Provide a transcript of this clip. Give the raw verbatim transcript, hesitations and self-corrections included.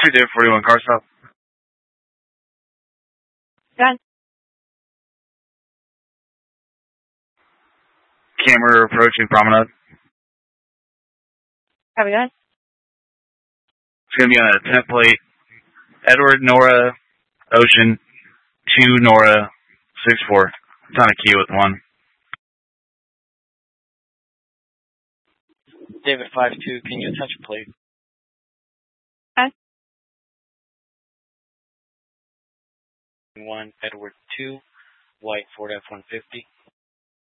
two David forty-one, car stop. Done. Camera approaching promenade. Copy that. It's going to be on a template. Edward, Nora, Ocean, two, Nora, six, four. It's on a key with one. David five two, can you touch plate? Okay. one, Edward two, White Ford F one fifty.